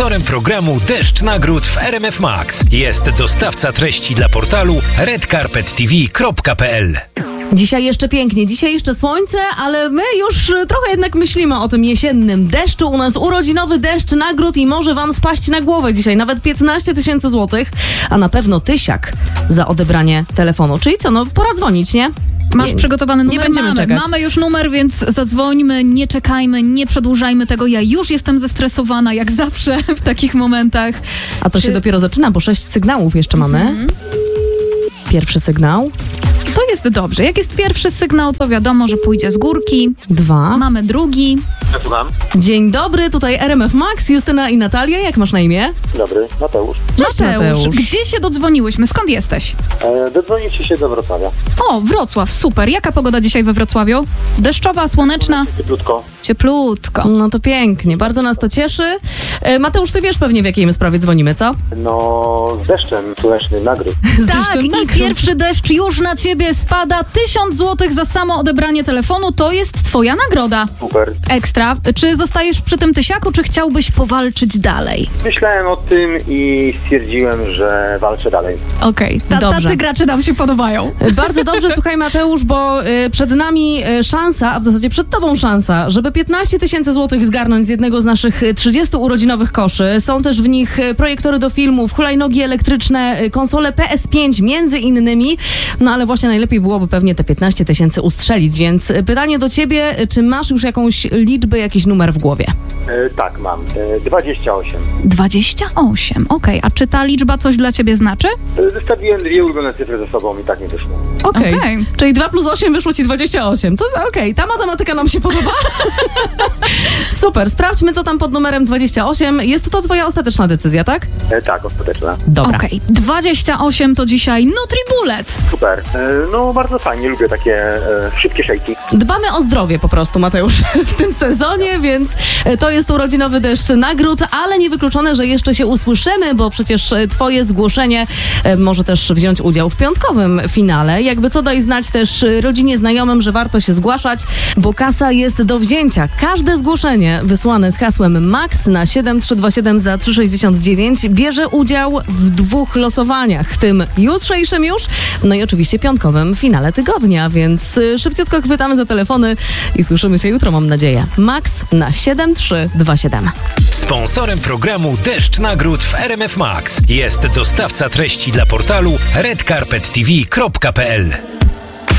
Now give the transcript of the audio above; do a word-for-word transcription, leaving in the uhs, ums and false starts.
Sponsorem programu Deszcz Nagród w R M F Max jest dostawca treści dla portalu red carpet t v kropka p l. Dzisiaj jeszcze pięknie, dzisiaj jeszcze słońce, ale my już trochę jednak myślimy o tym jesiennym deszczu. U nas urodzinowy deszcz nagród i może wam spaść na głowę dzisiaj nawet piętnaście tysięcy złotych, a na pewno tysiak za odebranie telefonu. Czyli co, no pora dzwonić, nie? Masz nie, przygotowany numer? Nie będziemy mamy. czekać. Mamy już numer, więc zadzwońmy, nie czekajmy, nie przedłużajmy tego. Ja już jestem zestresowana, jak zawsze w takich momentach. A to Czy... się dopiero zaczyna, bo sześć sygnałów jeszcze mamy. Mhm. Pierwszy sygnał. To jest dobrze. Jak jest pierwszy sygnał, to wiadomo, że pójdzie z górki. Dwa. Mamy drugi. Słucham. Dzień dobry, tutaj R M F Max, Justyna i Natalia. Jak masz na imię? Dobry, Mateusz. Cześć, Mateusz, Mateusz. gdzie się dodzwoniłyśmy? Skąd jesteś? E, dodzwonicie się do Wrocławia. O, Wrocław, super. Jaka pogoda dzisiaj we Wrocławiu? Deszczowa, słoneczna? Cieplutko. Cieplutko. No to pięknie, bardzo nas to cieszy. E, Mateusz, ty wiesz pewnie, w jakiej my sprawie dzwonimy, co? No, z deszczem słonecznym nagród. Z Tak, deszczem i nagród. pierwszy deszcz już na ciebie spada. Tysiąc złotych za samo odebranie telefonu to jest twoja nagroda. Super. Ekstra. Czy zostajesz przy tym tysiaku, czy chciałbyś powalczyć dalej? Myślałem o tym i stwierdziłem, że walczę dalej. Okej, okay. Dobrze. Tacy gracze nam się podobają. Bardzo dobrze, słuchaj Mateusz, bo y, przed nami y, szansa, a w zasadzie przed tobą szansa, żeby piętnaście tysięcy złotych zgarnąć z jednego z naszych y, trzydziestu urodzinowych koszy. Są też w nich y, projektory do filmów, hulajnogi elektryczne, y, konsole P S pięć między innymi. No ale właśnie najlepiej byłoby pewnie te piętnaście tysięcy ustrzelić, więc y, pytanie do ciebie, y, czy masz już jakąś liczbę, jakiś numer w głowie? E, tak, mam. E, dwadzieścia osiem. dwadzieścia osiem, okej. Okay. A czy ta liczba coś dla ciebie znaczy? E, Zostawiłem dwie ulubione cyfry ze sobą i tak mi wyszło. Okej, okay. Okej. Czyli dwa plus osiem wyszło ci dwadzieścia osiem. To okej, okay. Ta matematyka nam się podoba. Super, sprawdźmy, co tam pod numerem dwadzieścia osiem. Jest to twoja ostateczna decyzja, tak? E, tak, ostateczna. Dobra. Okej, okay. dwadzieścia osiem to dzisiaj NutriBullet. Super. E, no, bardzo fajnie, lubię takie e, szybkie szejki. Dbamy o zdrowie po prostu, Mateusz, w tym sezonie, więc to jest urodzinowy deszcz nagród, ale niewykluczone, że jeszcze się usłyszymy, bo przecież twoje zgłoszenie może też wziąć udział w piątkowym finale. Jakby co, daj znać też rodzinie, znajomym, że warto się zgłaszać, bo kasa jest do wzięcia. Każde zgłoszenie wysłane z hasłem MAX na siedem trzy dwa siedem za trzy sześćdziesiąt dziewięć bierze udział w dwóch losowaniach, tym jutrzejszym już, no i oczywiście piątkowym finale tygodnia, więc szybciutko chwytamy za telefony i słyszymy się jutro, mam nadzieję. MAX na siedem trzy dwa siedem. Sponsorem programu Deszcz Nagród w R M F Max jest dostawca treści dla portalu red carpet t v kropka p l.